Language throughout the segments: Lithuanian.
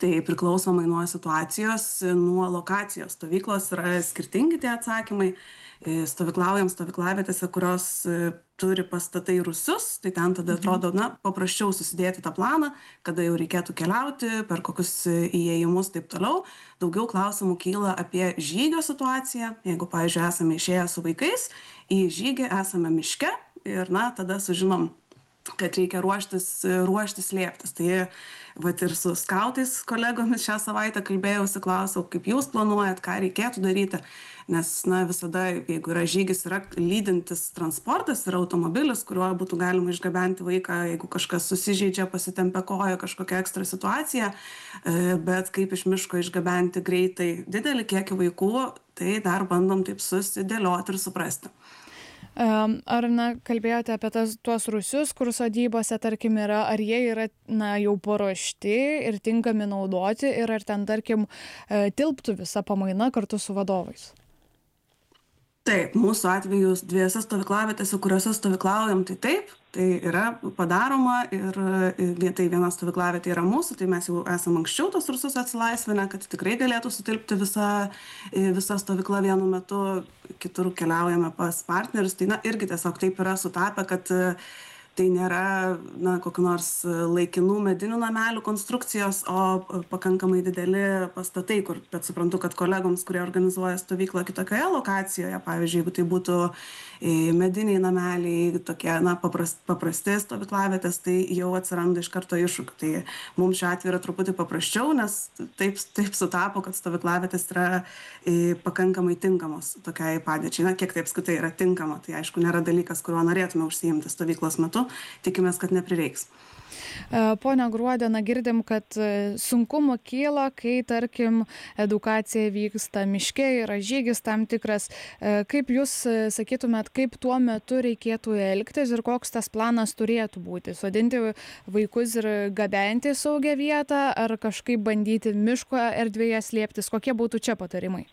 Tai priklausomai nuo situacijos, nuo lokacijos stovyklos yra skirtingi tie atsakymai. Stovyklaujam stovyklavietėse, kurios turi pastatai rūsius, tai ten tada atrodo, paprasčiau susidėti tą planą, kada jau reikėtų keliauti, per kokius įėjimus taip toliau. Daugiau klausimų kyla apie žygio situaciją. Jeigu, pavyzdžiui, esame išėję su vaikais, į žygį esame miške ir, tada sužinom, kad reikia ruoštis slėptis. Tai vat ir su skautais kolegomis šią savaitę kalbėjausi, klausiau, kaip jūs planuojat, ką reikėtų daryti, nes visada, jeigu yra žygis, yra lydintis transportas, yra automobilis, kuriuo būtų galima išgabenti vaiką, jeigu kažkas susižeidžia, pasitempia koją, kažkokia ekstra situacija, bet kaip iš miško išgabenti greitai didelį kiekį vaikų, tai dar bandom taip susidėlioti ir suprasti. Ar kalbėjote apie tuos rūsius, kur sodybose, tarkim, yra, ar jie yra jau paruošti ir tinkami naudoti ir ar ten, tarkim, tilptų visa pamaina kartu su vadovais? Taip, mūsų atveju dviejose stovyklavietėse, kuriuose stovyklaujam, tai taip, tai yra padaroma ir tai viena stovyklavietė yra mūsų, tai mes jau esam anksčiau tos rūsius atsilaisvinę, kad tikrai galėtų sutilpti visa stovykla vienu metu, kitur keliaujame pas partnerius, tai irgi tiesiog taip yra sutapę, kad tai nėra kokių nors laikinų medinių namelių konstrukcijos, o pakankamai dideli pastatai, bet suprantu, kad kolegoms, kurie organizuoja stovyklą kitokioje lokacijoje, pavyzdžiui, jeigu tai būtų mediniai nameliai, tokie paprasti stovyklavietės, tai jau atsiranda iš karto iššūkių. Tai mums šiuo atveju yra truputį paprasčiau, nes taip sutapo, kad stovyklavietės yra pakankamai tinkamos tokiai padėčiai. Kiek tai apskritai yra tinkama, tai aišku nėra dalykas, kuriuo norėtume užsiimti stovyklos metu. Tikimės, kad neprireiks. Pone Gruodė, girdim, kad sunkumų kyla, kai, tarkim, edukacija vyksta miške, yra žygis tam tikras. Kaip jūs sakytumėt, kaip tuo metu reikėtų elgtis ir koks tas planas turėtų būti? Sodinti vaikus ir gabenti į saugią vietą, ar kažkaip bandyti miško erdvėje slėptis? Kokie būtų čia patarimai?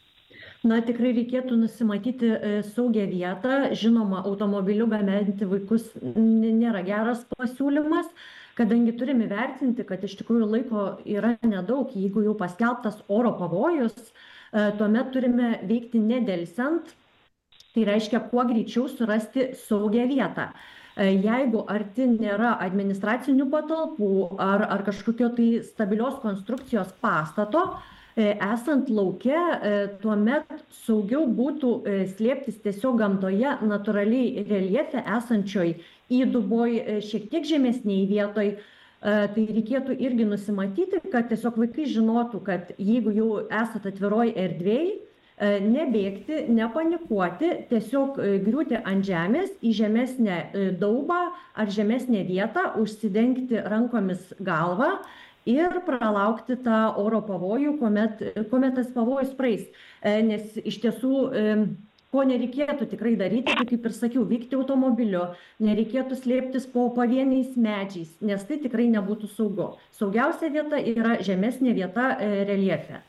Tikrai reikėtų nusimatyti saugią vietą. Žinoma, automobiliu gabenti vaikus nėra geras pasiūlymas, kadangi turime vertinti, kad iš tikrųjų laiko yra nedaug. Jeigu jau paskelbtas oro pavojus, tuomet turime veikti nedelsiant. Tai reiškia, kuo greičiau surasti saugią vietą. Jeigu arti nėra administracinių patalpų ar kažkokio tai stabilios konstrukcijos pastato, esant lauke, tuomet saugiau būtų slėptis tiesiog gamtoje, natūraliai reljefe esančioj įduboj, šiek tiek žemesniai vietoj. Tai reikėtų irgi nusimatyti, kad tiesiog vaikai žinotų, kad jeigu jau esat atviroj erdvėj, nebėgti, nepanikuoti, tiesiog griūti ant žemės į žemesnę daubą ar žemesnę vietą, užsidengti rankomis galvą ir pralaukti tą oro pavojų, kuomet tas pavojus praeis. Nes iš tiesų, ko nereikėtų tikrai daryti, tai kaip ir sakiau, vykti automobiliu, nereikėtų slėptis po pavieniais medžiais, nes tai tikrai nebūtų saugu. Saugiausia vieta yra žemesnė vieta reljefe.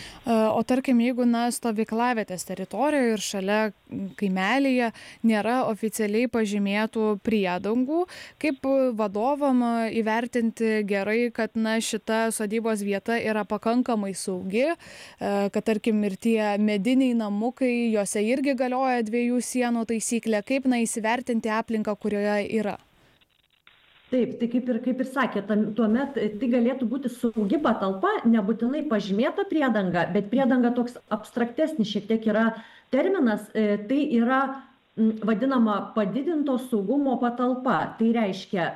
O tarkim, jeigu stovyklavietės teritorijoje ir šalia kaimelyje nėra oficialiai pažymėtų priedangų, kaip vadovam įvertinti gerai, kad šita sodybos vieta yra pakankamai saugi, kad tarkim ir tie mediniai namukai, juose irgi galioja 2 sienų taisyklė, kaip įsivertinti aplinką, kurioje yra? Taip, tai kaip ir sakė, tuomet tai galėtų būti saugi patalpa, nebūtinai pažymėta priedanga, bet priedanga toks abstraktesnis šiek tiek yra terminas, tai yra vadinama padidinto saugumo patalpa. Tai reiškia,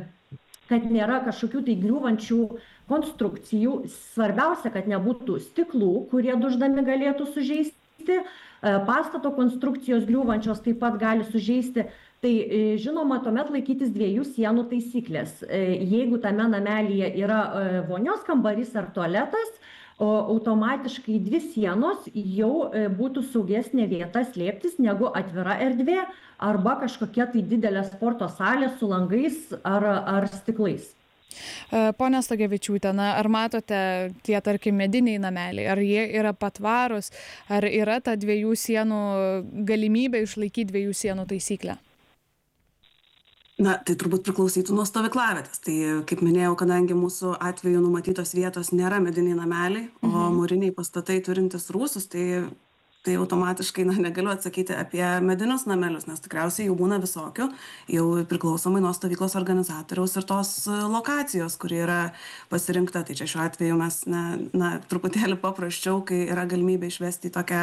kad nėra kažkokių tai griūvančių konstrukcijų, svarbiausia, kad nebūtų stiklų, kurie duždami galėtų sužeisti, pastato konstrukcijos griūvančios taip pat gali sužeisti. Tai žinoma, tuomet laikytis 2 sienų taisyklės. Jeigu tame namelyje yra vonios kambarys ar tualetas, automatiškai 2 sienos jau būtų saugesnė vieta slėptis negu atvira erdvė arba kažkokia tai didelė sporto salė su langais ar stiklais. Pone Stogevičiūte, ar matote tie, tarkim, mediniai nameliai, ar jie yra patvarūs, ar yra ta 2 sienų galimybė išlaikyti 2 sienų taisyklę? Na, tai turbūt priklausytų nuo stovyklavietės. Tai, kaip minėjau, kadangi mūsų atveju numatytos vietos nėra mediniai nameliai, o mūriniai pastatai turintis rūsus, tai automatiškai negaliu atsakyti apie medinius namelius, nes tikriausiai jų būna visokių, jau priklausomai nuo stovyklos organizatoriaus ir tos lokacijos, kuri yra pasirinkta. Tai čia šiuo atveju mes truputėlį paprasčiau, kai yra galimybė išvesti į tokią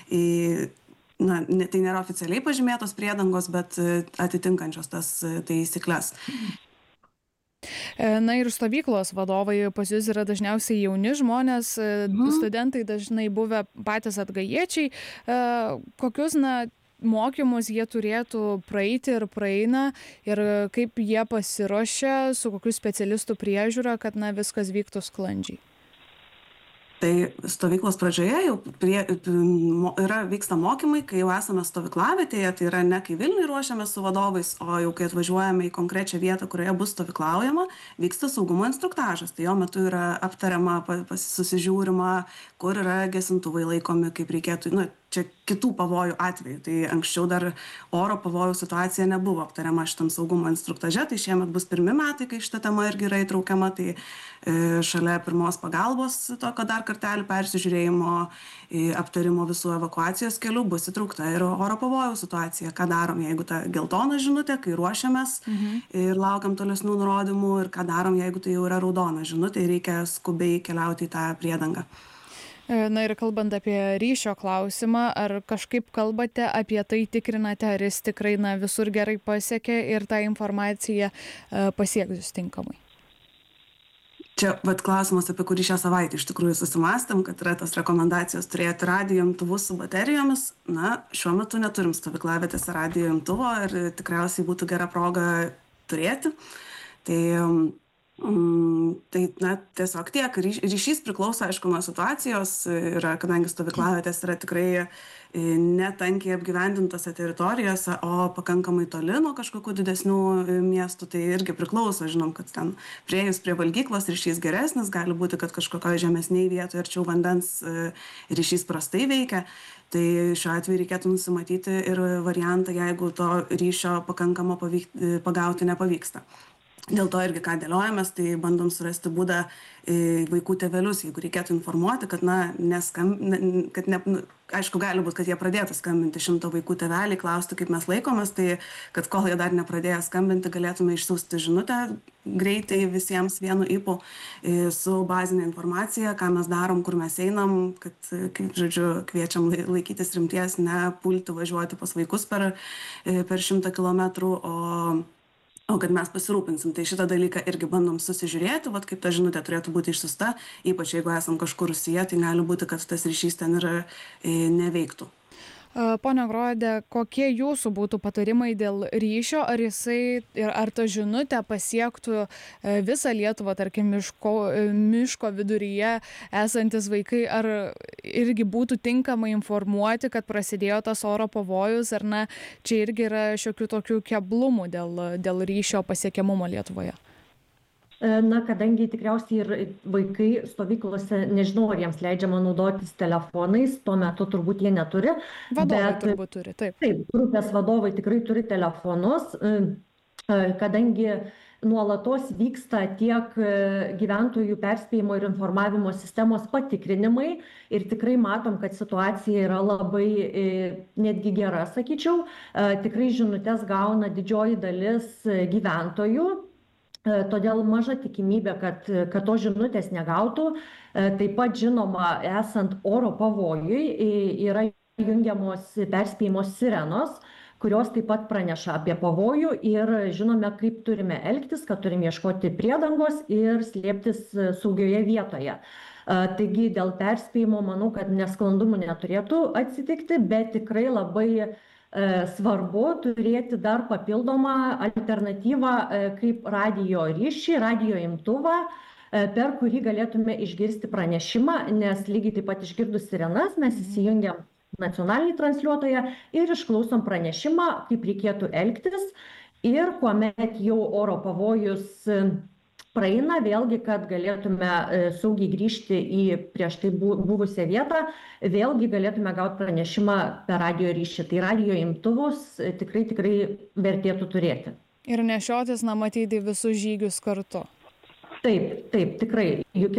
tai nėra oficialiai pažymėtos priedangos, bet atitinkančios tas taisyklės. Na ir stovyklos vadovai pas jūs yra dažniausiai jauni žmonės, studentai dažnai buvę patys atgajiečiai. Kokius mokymus jie turėtų praeiti ir praeina ir kaip jie pasiruošia, su kokiu specialistų priežiūra, kad viskas vyktų sklandžiai? Tai stovyklos pradžioje jau vyksta mokymai, kai jau esame stovyklavietėje, tai yra ne kai Vilniui ruošiame su vadovais, o jau kai atvažiuojame į konkrečią vietą, kurioje bus stovyklaujama, vyksta saugumo instruktažas. Tai jo metu yra aptariama, susižiūrima, kur yra gesintuvai laikomi, kaip reikėtų, čia kitų pavojų atveju. Tai anksčiau dar oro pavojų situacija nebuvo aptariama šitam saugumo instruktaže, tai šiemet bus pirmi metai, kai šita tema irgi yra įtraukiama, tai šalia pirmos pagalbos tokio dar kartelį persižiūrėjimo, aptarimo visų evakuacijos kelių bus įtraukta ir oro pavojų situacija. Ką darom, jeigu ta geltona žinutė, kai ruošiamės ir laukiam tolesnių nurodymų, ir ką darom, jeigu tai jau yra raudona žinutė ir reikia skubiai keliauti į tą priedangą. Na ir kalbant apie ryšio klausimą, ar kažkaip kalbate apie tai, tikrinate, ar jis tikrai visur gerai pasiekė ir tą informaciją pasieks jūs tinkamai? Čia klausimas, apie kurį šią savaitę iš tikrųjų susimastėm, kad yra tas rekomendacijos turėti radijo imtuvus su baterijomis. Šiuo metu neturim stovyklavietėse radijo imtuvo ir tikriausiai būtų gera proga turėti. Tai tiesiog tiek. Ryšys priklauso, aišku, nuo situacijos, kadangi stovyklavietės yra tikrai netankiai apgyvendintose teritorijose, o pakankamai toli nuo kažkokių didesnių miestų, tai irgi priklauso. Žinom, kad ten priėjus prie valgyklos ryšys geresnis, gali būti, kad kažkokioje žemesnėje vietoje arčiau vandens ryšys prastai veikia. Tai šiuo atveju reikėtų nusimatyti ir variantą, jeigu to ryšio pakankamo pagauti nepavyksta. Dėl to irgi ką dėliojamės, tai bandom surasti būdą vaikų tėvelius, jeigu reikėtų informuoti, kad aišku, gali būti, kad jie pradėtų skambinti 100 vaikų tėvelį, klausti, kaip mes laikomės, tai kad kol jie dar nepradėjo skambinti, galėtume išsiųsti žinutę greitai visiems vienu ypu su bazinė informacija, ką mes darom, kur mes einam, kad, kviečiam laikytis rimties, ne pulti važiuoti pas vaikus per 100 kilometrų, o kad mes pasirūpinsim. Tai šitą dalyką irgi bandom susižiūrėti, kaip ta žinutė turėtų būti išsiųsta, ypač jeigu esam kažkur Rusijoje, tai gali būti, kad tas ryšys ten ir neveiktų. Pone Grode, kokie jūsų būtų patarimai dėl ryšio, ar ta žinutė pasiektų visą Lietuvą, tarkim, miško viduryje esantis vaikai, ar irgi būtų tinkamai informuoti, kad prasidėjo tas oro pavojus, ar čia irgi yra šiokių tokių keblumų dėl ryšio pasiekiamumo Lietuvoje? Kadangi tikriausiai ir vaikai stovyklose, nežinau, ar jiems leidžiama naudotis telefonais, tuo metu turbūt jie neturi. Vadovai turbūt turi, taip. Taip, grupės vadovai tikrai turi telefonus, kadangi nuolatos vyksta tiek gyventojų perspėjimo ir informavimo sistemos patikrinimai ir tikrai matom, kad situacija yra labai netgi gera, sakyčiau. Tikrai žinutes gauna didžioji dalis gyventojų. Todėl maža tikimybė, kad tos žinutės negautų. Taip pat, žinoma, esant oro pavojui, yra jungiamos perspėjimo sirenos, kurios taip pat praneša apie pavojų ir žinome, kaip turime elgtis, kad turime ieškoti priedangos ir slėptis saugioje vietoje. Taigi dėl perspėjimo manau, kad nesklandumų neturėtų atsitikti, bet tikrai labai svarbu turėti dar papildomą alternatyvą kaip radijo ryšį, radijo imtuvą, per kurį galėtume išgirsti pranešimą, nes lygiai taip pat išgirdus sirenas mes įsijungiam nacionalinį transliuotoją ir išklausom pranešimą, kaip reikėtų elgtis ir kuomet jau oro pavojus praeina, vėlgi, kad galėtume saugiai grįžti į prieš tai buvusią vietą, vėlgi galėtume gauti pranešimą per radijo ryšį. Tai radijo imtuvus tikrai vertėtų turėti. Ir nešiotis, na, matyti visus žygius kartu. Taip, tikrai. Juk